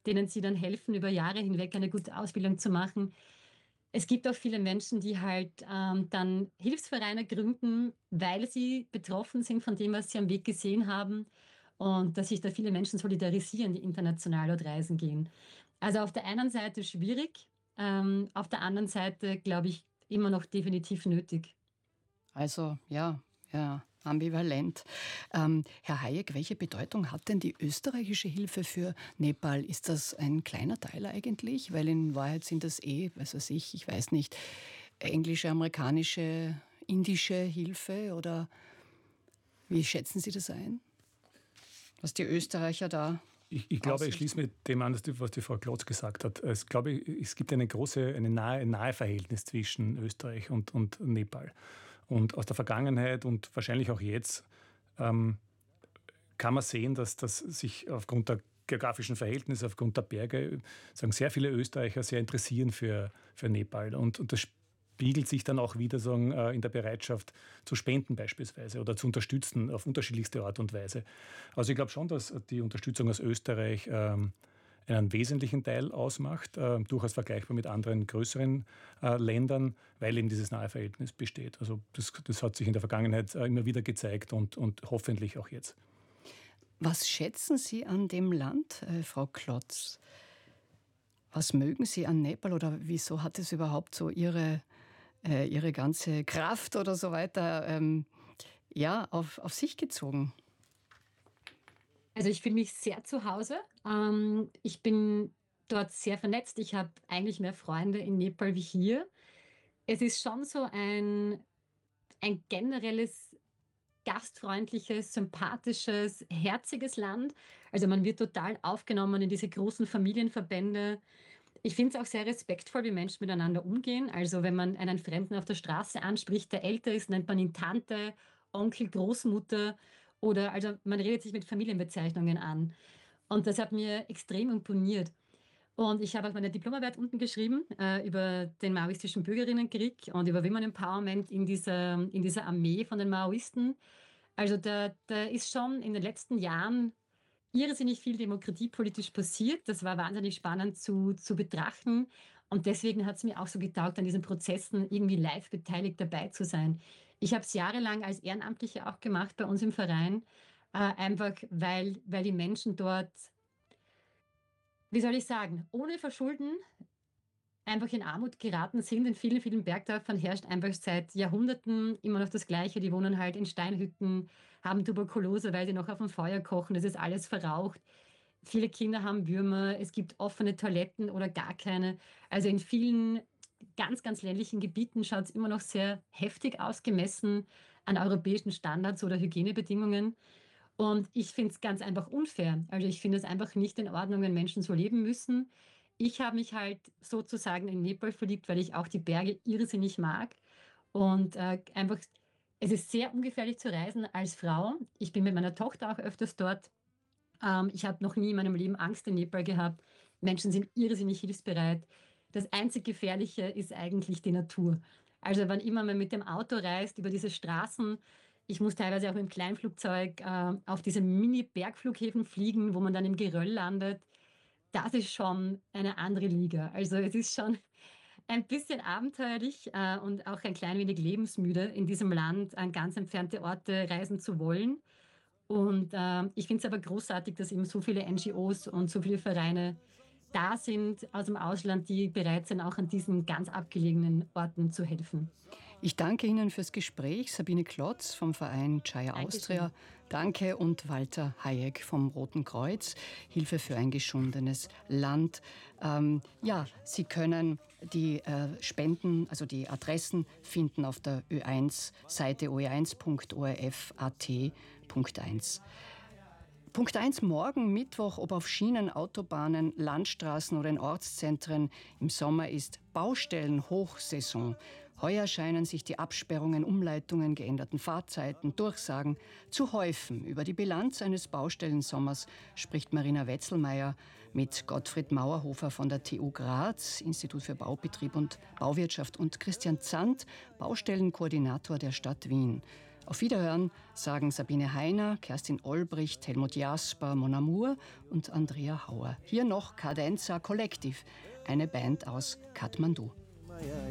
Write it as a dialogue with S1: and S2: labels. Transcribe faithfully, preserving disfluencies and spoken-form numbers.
S1: denen sie dann helfen, über Jahre hinweg eine gute Ausbildung zu machen. Es gibt auch viele Menschen, die halt ähm, dann Hilfsvereine gründen, weil sie betroffen sind von dem, was sie am Weg gesehen haben und dass sich da viele Menschen solidarisieren, die international dort reisen gehen. Also auf der einen Seite schwierig, ähm, auf der anderen Seite glaube ich immer noch definitiv nötig.
S2: Also ja, ja, ambivalent. Ähm, Herr Hayek, welche Bedeutung hat denn die österreichische Hilfe für Nepal? Ist das ein kleiner Teil eigentlich? Weil in Wahrheit sind das eh, was weiß ich, ich weiß nicht, englische, amerikanische, indische Hilfe oder wie schätzen Sie das ein? Was die Österreicher da
S3: Ich, ich glaube, ich
S2: ausrichten?
S3: schließe mit dem an, was die Frau Klotz gesagt hat. Ich glaube, es gibt eine große, eine nahe, ein nahe Verhältnis zwischen Österreich und, und Nepal. Und aus der Vergangenheit und wahrscheinlich auch jetzt ähm, kann man sehen, dass, dass sich aufgrund der geografischen Verhältnisse, aufgrund der Berge, sagen sehr viele Österreicher sehr interessieren für, für Nepal. Und, und das spiegelt sich dann auch wieder sagen, in der Bereitschaft zu spenden beispielsweise oder zu unterstützen auf unterschiedlichste Art und Weise. Also ich glaube schon, dass die Unterstützung aus Österreich ähm, einen wesentlichen Teil ausmacht, äh, durchaus vergleichbar mit anderen größeren äh, Ländern, weil eben dieses nahe Verhältnis besteht. Also das, das hat sich in der Vergangenheit äh, immer wieder gezeigt und, und hoffentlich auch jetzt.
S2: Was schätzen Sie an dem Land, äh, Frau Klotz? Was mögen Sie an Nepal oder wieso hat es überhaupt so Ihre, äh, Ihre ganze Kraft oder so weiter ähm, ja, auf, auf sich gezogen?
S1: Also ich fühle mich sehr zu Hause. Ähm, ich bin dort sehr vernetzt. Ich habe eigentlich mehr Freunde in Nepal wie hier. Es ist schon so ein, ein generelles gastfreundliches, sympathisches, herziges Land. Also man wird total aufgenommen in diese großen Familienverbände. Ich finde es auch sehr respektvoll, wie Menschen miteinander umgehen. Also wenn man einen Fremden auf der Straße anspricht, der älter ist, nennt man ihn Tante, Onkel, Großmutter oder also man redet sich mit Familienbezeichnungen an. Und das hat mir extrem imponiert. Und ich habe auch meine Diplomarbeit unten geschrieben äh, über den maoistischen Bürgerinnenkrieg und über Women Empowerment in dieser, in dieser Armee von den Maoisten. Also da, da ist schon in den letzten Jahren irrsinnig viel demokratiepolitisch passiert. Das war wahnsinnig spannend zu, zu betrachten. Und deswegen hat es mir auch so getaugt, an diesen Prozessen irgendwie live beteiligt dabei zu sein. Ich habe es jahrelang als Ehrenamtliche auch gemacht bei uns im Verein, äh, einfach weil, weil die Menschen dort, wie soll ich sagen, ohne Verschulden einfach in Armut geraten sind. In vielen, vielen Bergdörfern herrscht einfach seit Jahrhunderten immer noch das Gleiche. Die wohnen halt in Steinhütten, haben Tuberkulose, weil sie noch auf dem Feuer kochen. Das ist alles verraucht. Viele Kinder haben Würmer. Es gibt offene Toiletten oder gar keine. Also in vielen ganz, ganz ländlichen Gebieten schaut es immer noch sehr heftig aus, gemessen an europäischen Standards oder Hygienebedingungen. Und ich finde es ganz einfach unfair. Also ich finde es einfach nicht in Ordnung, wenn Menschen so leben müssen. Ich habe mich halt sozusagen in Nepal verliebt, weil ich auch die Berge irrsinnig mag. Und äh, einfach, es ist sehr ungefährlich zu reisen als Frau. Ich bin mit meiner Tochter auch öfters dort. Ähm, ich habe noch nie in meinem Leben Angst in Nepal gehabt. Menschen sind irrsinnig hilfsbereit. Das einzig Gefährliche ist eigentlich die Natur. Also wann immer man mit dem Auto reist über diese Straßen, ich muss teilweise auch mit dem Kleinflugzeug äh, auf diese Mini-Bergflughäfen fliegen, wo man dann im Geröll landet. Das ist schon eine andere Liga. Also es ist schon ein bisschen abenteuerlich äh, und auch ein klein wenig lebensmüde, in diesem Land an ganz entfernte Orte reisen zu wollen. Und äh, ich finde es aber großartig, dass eben so viele N G Os und so viele Vereine da sind aus dem Ausland, die bereit sind, auch an diesen ganz abgelegenen Orten zu helfen.
S2: Ich danke Ihnen fürs Gespräch. Sabine Klotz vom Verein Chaya
S1: Dankeschön.
S2: Austria. Danke und Walter Hayek vom Roten Kreuz. Hilfe für ein geschundenes Land. Ähm, ja, Sie können die äh, Spenden, also die Adressen finden auf der Ö eins Seite o e eins punkt o r f punkt a t punkt eins. Punkt eins morgen, Mittwoch, ob auf Schienen, Autobahnen, Landstraßen oder in Ortszentren. Im Sommer ist Baustellenhochsaison. Heuer scheinen sich die Absperrungen, Umleitungen, geänderten Fahrzeiten, Durchsagen zu häufen. Über die Bilanz eines Baustellensommers spricht Marina Wetzelmeier mit Gottfried Mauerhofer von der T U Graz, Institut für Baubetrieb und Bauwirtschaft, und Christian Zandt, Baustellenkoordinator der Stadt Wien. Auf Wiederhören sagen Sabine Heiner, Kerstin Olbricht, Helmut Jasper, Mon Amour und Andrea Hauer. Hier noch Cadenza Collective, eine Band aus Kathmandu.